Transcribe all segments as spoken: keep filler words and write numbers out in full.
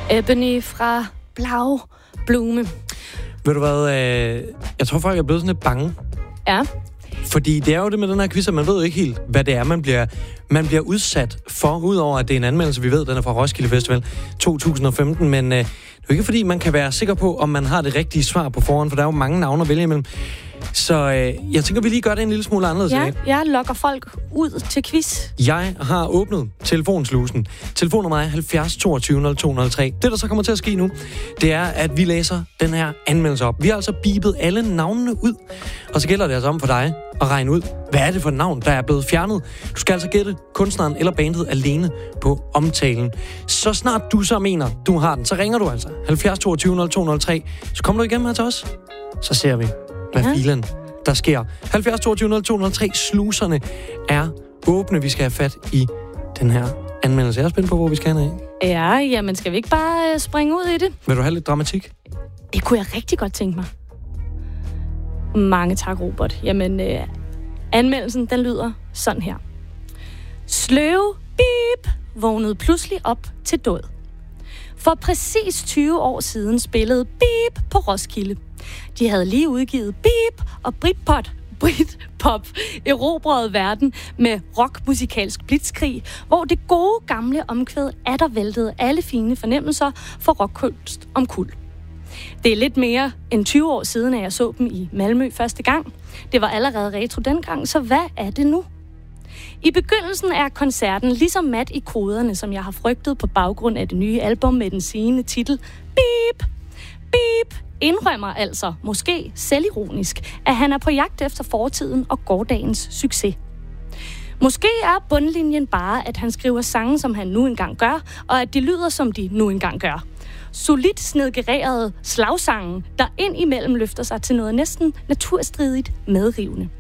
Ebony fra Blau Blume. Ved du hvad, øh, jeg tror folk er blevet sådan lidt bange. Ja. Fordi det er jo det med den her quiz, at man ved jo ikke helt, hvad det er, man bliver, man bliver udsat for, udover at det er en anmeldelse, vi ved, den er fra Roskilde Festival to tusind og femten, men øh, det er jo ikke fordi, man kan være sikker på, om man har det rigtige svar på forhånd, for der er jo mange navne at vælge imellem. Så øh, jeg tænker, vi lige gør det en lille smule anderledes. Ja, jeg lokker folk ud til quiz. Jeg har åbnet telefonslusen. Telefonnummer er halvfjerds toogtyve nul to nul tre. Det, der så kommer til at ske nu, det er, at vi læser den her anmeldelse op. Vi har altså bipet alle navnene ud, og så gælder det altså om for dig at regne ud, hvad er det for et navn, der er blevet fjernet. Du skal altså gætte kunstneren eller bandet alene på omtalen. Så snart du så mener, du har den, så ringer du altså halvfjerds toogtyve nul to nul tre. Så kommer du igennem her til os. Så ser vi, hvad ja. filen der sker. halvfjerds toogtyve nul to nul tre. Sluserne er åbne. Vi skal have fat i den her anmeldelse. Jeg er spændt på, hvor vi skal hen af. Ja, jamen skal vi ikke bare uh, springe ud i det? Vil du have lidt dramatik? Det kunne jeg rigtig godt tænke mig. Mange tak, Robert. Jamen, uh, anmeldelsen, den lyder sådan her. Sløve bip vågnede pludselig op til død. For præcis tyve år siden spillede Bip på Roskilde. De havde lige udgivet Bip og Britpop, Britpop erobrede verden med rockmusikalsk blitzkrig, hvor det gode gamle omkvæd attervæltede alle fine fornemmelser for rockkunst om kul. Det er lidt mere end tyve år siden, at jeg så dem i Malmø første gang. Det var allerede retro dengang, så hvad er det nu? I begyndelsen er koncerten ligesom mat i koderne, som jeg har frygtet på baggrund af det nye album med den sigende titel Beep. Beep indrømmer altså, måske selvironisk, at han er på jagt efter fortiden og gårdagens succes. Måske er bundlinjen bare, at han skriver sange, som han nu engang gør, og at de lyder, som de nu engang gør. Solidt snedgererede slagsange, der ind imellem løfter sig til noget næsten naturstridigt medrivende.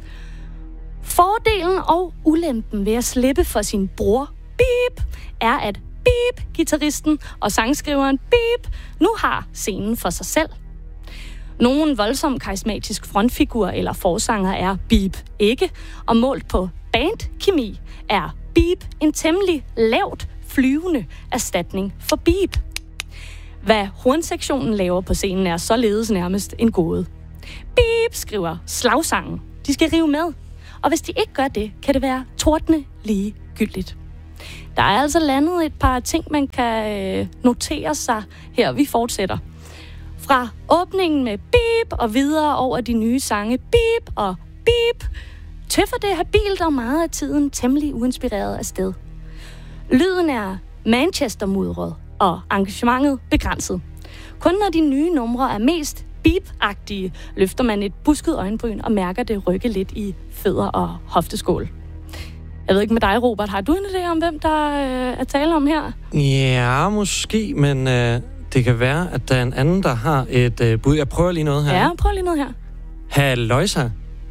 Fordelen og ulempen ved at slippe for sin bror Beep er, at Beep, guitaristen og sangskriveren Beep, nu har scenen for sig selv. Nogen voldsom karismatisk frontfigur eller forsanger er Beep ikke, og målt på bandkemi er Beep en temmelig lavt flyvende erstatning for Beep. Hvad hornsektionen laver på scenen er således nærmest en gåde. Beep skriver slagsangen. De skal rive med. Og hvis de ikke gør det, kan det være tordne ligegyldigt. Der er altså landet et par ting, man kan øh, notere sig her. Vi fortsætter. Fra åbningen med Beep og videre over de nye sange Beep og Beep, tøffer det habilt og meget af tiden temmelig uinspireret af sted. Lyden er Manchester-mudret og engagementet begrænset. Kun når de nye numre er mest Beep-agtige, løfter man et busket øjenbryn og mærker det rykke lidt i fødder og hofteskål. Jeg ved ikke med dig, Robert. Har du en idé om, hvem der øh, er tale om her? Ja, måske, men øh, det kan være, at der er en anden, der har et øh, bud. Jeg prøver lige noget her. Ja, prøv lige noget her. Halløjsa.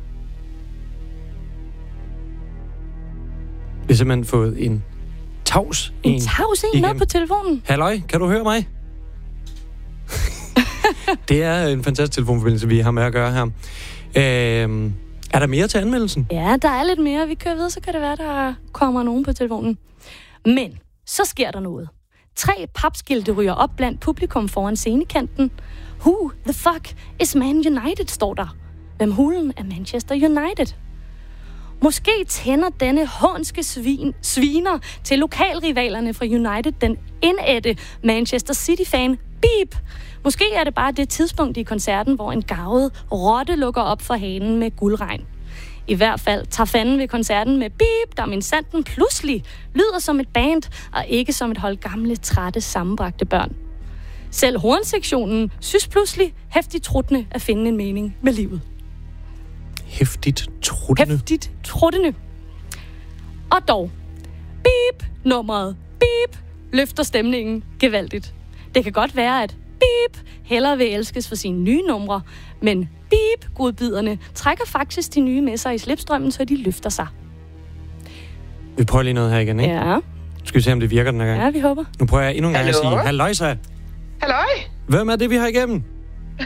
Vi har simpelthen fået en tavs en. En tavs en med på telefonen? Halløj, kan du høre mig? Det er en fantastisk telefonforbindelse, vi har med at gøre her. Øh, er der mere til anmeldelsen? Ja, der er lidt mere. Vi kører videre, så kan det være, der kommer nogen på telefonen. Men så sker der noget. Tre papskilte ryger op blandt publikum foran scenekanten. Who the fuck is Man United, står der. Hvem hulen er Manchester United? Måske tænder denne hånske svin, sviner til lokalrivalerne fra United den indædte Manchester City-fan Beep. Måske er det bare det tidspunkt i koncerten, hvor en garvet rotte lukker op for hanen med guldregn. I hvert fald tager fanden ved koncerten med Beep, der minsandten pludselig lyder som et band, og ikke som et hold gamle, trætte, sammenbragte børn. Selv hornsektionen synes pludselig heftigt truttende at finde en mening med livet. Heftigt truttende? Heftigt truttende. Og dog, Beep, nummeret Beep, løfter stemningen gevaldigt. Det kan godt være, at Beep hellere vil elskes for sine nye numre, men Beep-godbiderne trækker faktisk de nye med sig i slipstrømmen, så de løfter sig. Vi prøver lige noget her igen, ikke? Ja. Skal vi se, om det virker den her gang? Ja, vi håber. Nu prøver jeg endnu en gang Hallo? at sige, halløjsa. Halløj. Hvem er det, vi har igennem?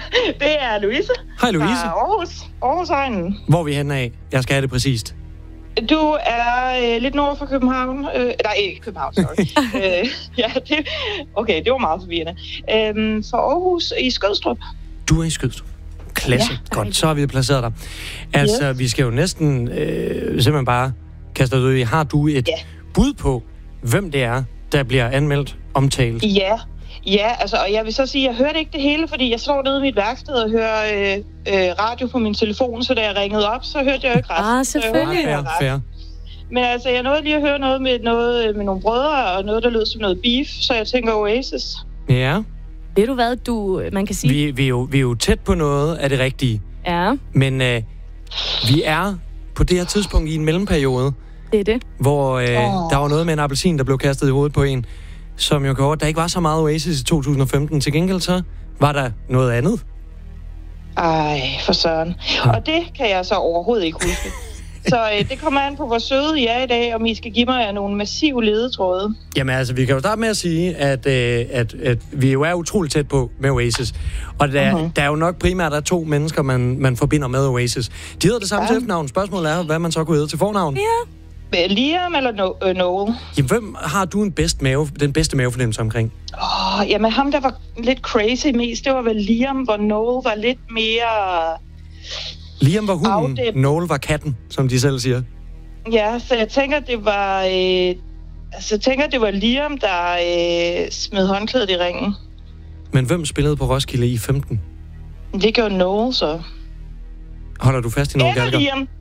Det er Louise. Hej Louise. Fra Aarhus. Aarhus-egnen. Hvor er vi henne af? Jeg skal have det præcist. Du er øh, lidt nord for København. Øh, nej, ikke København, sorry. øh, ja, det, okay, det var meget forvirrende. Øh, for Aarhus i Skødstrup. Du er i Skødstrup. Klasse. Ja, godt, så har vi placeret dig. Altså, yes. vi skal jo næsten øh, simpelthen bare kaste dig ud i. Har du et yeah. bud på, hvem det er, der bliver anmeldt, omtalt? Ja, ja, altså, og jeg vil så sige, at jeg hørte ikke det hele, fordi jeg står nede i mit værksted og hører øh, øh, radio på min telefon, så da jeg ringede op, så hørte jeg ikke resten. Ah, selvfølgelig. Fair, fair. Men altså, jeg nåede lige at høre noget med, noget med nogle brødre, og noget, der lød som noget beef, så jeg tænker Oasis. Ja. Ved du hvad, du, man kan sige? Vi, vi, er jo, vi er jo tæt på noget af det rigtige. Ja. Men øh, vi er på det her tidspunkt i en mellemperiode. Det er det. Hvor øh, oh. der var noget med en appelsin, der blev kastet i hovedet på en, som jo gjorde, at der ikke var så meget Oasis i to tusind og femten. Til gengæld så var der noget andet. Ej, for søren. Ja. Og det kan jeg så overhovedet ikke huske. Så øh, det kommer an på, hvor søde I er i dag, om I skal give mig nogle massive ledetråde. Jamen altså, vi kan jo starte med at sige, at, øh, at, at vi jo er utroligt tæt på med Oasis. Og der, uh-huh. der er jo nok primært der er to mennesker, man, man forbinder med Oasis. De hedder det samme ja. til efternavn. Spørgsmålet er, hvad man så kunne hedde til fornavn. Ja. Liam eller no- uh, Noel? Jamen, hvem har du en bedst mave, den bedste mavefornemmelse omkring? Åh, oh, jamen ham, der var lidt crazy mest, det var vel Liam, hvor Noel var lidt mere... Liam var hunden, Afdæb. Noel var katten, som de selv siger. Ja, så jeg tænker, det var... Øh, altså, jeg tænker, det var Liam, der øh, smed håndklædet i ringen. Men hvem spillede på Roskilde i femten? Det gjorde Noel, så. Holder du fast i Noel Gallagher? Eller Liam.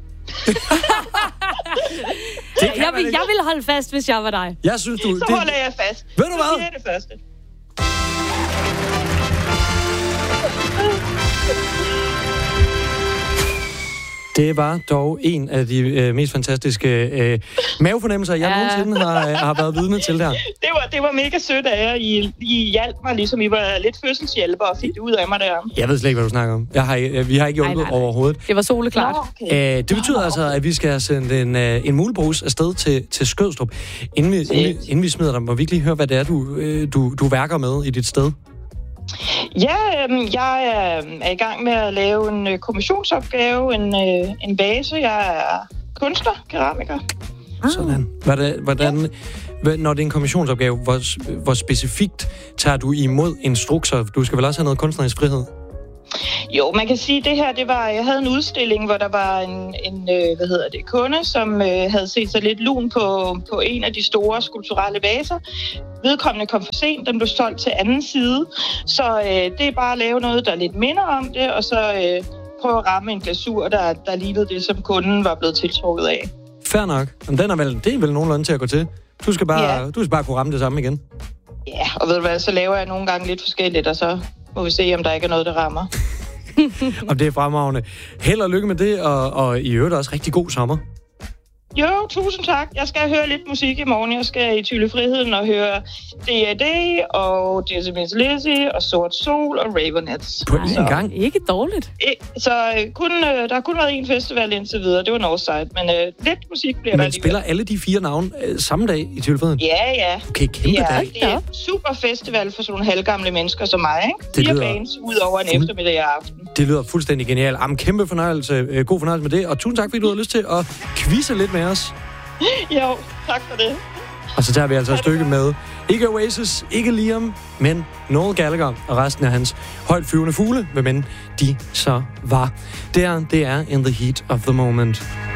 jeg, vil, jeg ville holde fast, hvis jeg var dig. Jeg synes, du... Så det... holder jeg fast. Ved du hvad? Det er det første. Det var dog en af de øh, mest fantastiske øh, mavefornemmelser, jeg ja. nogensinde har, øh, har været vidne til der. Det var, det var mega sødt af jer. I, I hjalp mig, ligesom I var lidt fødselshjælper og fik det ud af mig der. Jeg ved slet ikke, hvad du snakker om. Jeg har, øh, vi har ikke hjulpet overhovedet. Det var soleklart. Nå, okay. Æh, det betyder Nå, altså, okay. at vi skal sende en, øh, en mulebrus afsted til, til Skødstrup. Inden vi, inden, inden vi smider dig, må vi ikke lige høre, hvad det er, du, øh, du, du værker med i dit sted? Ja, øh, jeg er, er i gang med at lave en øh, kommissionsopgave, en, øh, en vase. Jeg er kunstner, keramiker. Ah. Sådan. Hvordan, hvordan, ja. Når det er en kommissionsopgave, hvor, hvor specifikt tager du imod instrukser? Du skal vel også have noget kunstnerisk frihed? Jo, man kan sige, at det her, det var, jeg havde en udstilling, hvor der var en, en øh, hvad hedder det, kunde, som øh, havde set sig lidt lun på, på en af de store skulpturelle vaser. Vedkommende kom for sent, den blev solgt til anden side, så øh, det er bare at lave noget, der lidt minder om det, og så øh, prøve at ramme en glasur, der, der lignede det, som kunden var blevet tiltrukket af. Fair nok. Men den er vel, det er vel nogenlunde til at gå til. Du skal bare, ja. du skal bare kunne ramme det samme igen. Ja, og ved du hvad, så laver jeg nogle gange lidt forskelligt, og så må vi se, om der ikke er noget, der rammer. Om det er fremragende. Held og lykke med det, og, og i øvrigt også rigtig god sommer. Jo, tusind tak. Jeg skal høre lidt musik i morgen. Jeg skal i Tylle Friheden og høre D A D og Dizzy Miss Lizzy og Sort Sol og Ravenettes. På én gang? Ikke dårligt. Så kun, der har kun været en festival indtil videre. Det var Northside, men uh, lidt musik bliver men der alligevel. Spiller alle de fire navne uh, samme dag i Tylle Friheden? Ja, ja. Okay, kæmpe ja, dag. Det er en super festival for sådan nogle halvgamle mennesker som mig, ikke? Det Fire lyder bands ud over en fuld... eftermiddag og aften. Det lyder fuldstændig genialt. Am, kæmpe fornøjelse. Uh, god fornøjelse med det, og tusind tak, fordi du havde lyst til at quizze lidt med os. Jo, tak for det. Og så tager vi altså et stykke med ikke Oasis, ikke Liam, men Noel Gallagher og resten af hans højt flyvende fugle, hvem end de så var. Det er, det er In the Heat of the Moment.